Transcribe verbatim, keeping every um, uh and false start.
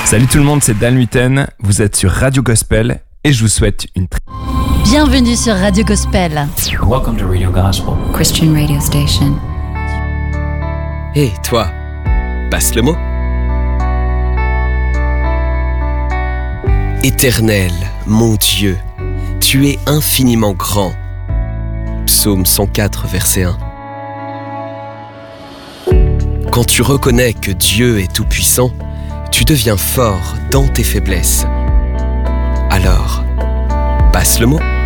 Salut tout le monde, c'est Dan Luyten, vous êtes sur Radio Gospel et je vous souhaite une très... Bienvenue sur Radio Gospel. Welcome to Radio Gospel, Christian radio station. Hé, hey, toi, passe le mot. Éternel, mon Dieu, tu es infiniment grand. Psaume cent quatre, verset un. Quand tu reconnais que Dieu est tout-puissant, tu deviens fort dans tes faiblesses. Alors, passe le mot.